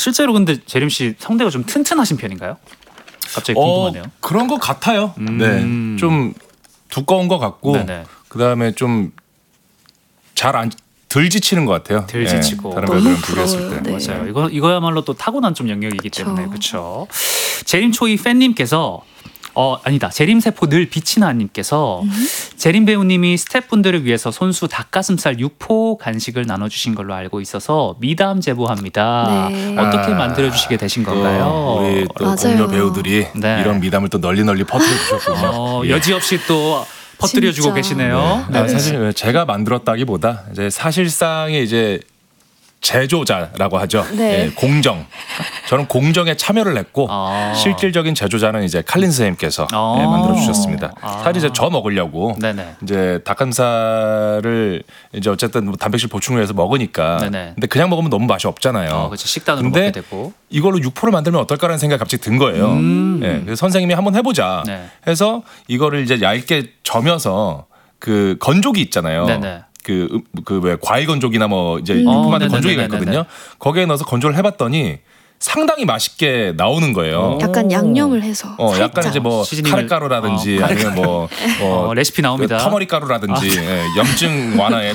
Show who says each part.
Speaker 1: 실제로 근데 재림 씨 성대가 좀 튼튼하신 편인가요? 갑자기 궁금하네요.
Speaker 2: 그런 것 같아요. 네, 좀 두꺼운 것 같고
Speaker 1: 네네.
Speaker 2: 그다음에 좀 덜 지치는 것 같아요.
Speaker 1: 덜 지치고.
Speaker 2: 다른 배우들은 비교했을 때.
Speaker 3: 네.
Speaker 1: 맞아요. 이거야말로 또 타고난 좀 영역이기 때문에 그렇죠. 재림초이 팬님께서 아니다. 재림세포 늘 빛이 나님께서 재림 배우님이 스태프분들을 위해서 손수 닭가슴살 6포 간식을 나눠주신 걸로 알고 있어서 미담 제보합니다.
Speaker 3: 네.
Speaker 1: 어떻게 만들어주시게 되신 건가요?
Speaker 2: 우리 또
Speaker 3: 맞아요.
Speaker 2: 동료 배우들이
Speaker 1: 네.
Speaker 2: 이런 미담을 또 널리 퍼뜨려 주셨군요.
Speaker 1: 여지없이 또 퍼뜨려주고
Speaker 3: 진짜.
Speaker 1: 계시네요.
Speaker 2: 네. 사실 제가 만들었다기보다 이제 사실상의 이제 제조자라고 하죠.
Speaker 3: 네.
Speaker 2: 예, 공정. 저는 공정에 참여를 했고
Speaker 1: 아.
Speaker 2: 실질적인 제조자는 이제 칼린 선생님께서 만들어 주셨습니다. 사실 이제 저 먹으려고
Speaker 1: 네네.
Speaker 2: 이제 닭가슴살을 이제 어쨌든 뭐 단백질 보충을 해서 먹으니까.
Speaker 1: 네네.
Speaker 2: 근데 그냥 먹으면 너무 맛이 없잖아요.
Speaker 1: 그렇죠. 식단으로
Speaker 2: 근데
Speaker 1: 먹게 되고.
Speaker 2: 이걸로 6%를 만들면 어떨까라는 생각이 갑자기 든 거예요. 예, 그래서 선생님이 한번 해보자
Speaker 1: 네.
Speaker 2: 해서 이거를 이제 얇게 점여서 그 건조기 있잖아요.
Speaker 1: 네네.
Speaker 2: 그 왜 과일 건조기나 뭐 이제 유품 만든 건조기가
Speaker 1: 네네네네네.
Speaker 2: 있거든요. 거기에 넣어서 건조를 해봤더니 상당히 맛있게 나오는 거예요.
Speaker 3: 약간 양념을 해서
Speaker 2: 약간
Speaker 3: 살짝.
Speaker 2: 이제 뭐
Speaker 1: 시즈닝을-
Speaker 2: 카레가루라든지 아니면 뭐
Speaker 1: 레시피 나옵니다.
Speaker 2: 터머리 가루라든지 염증 완화에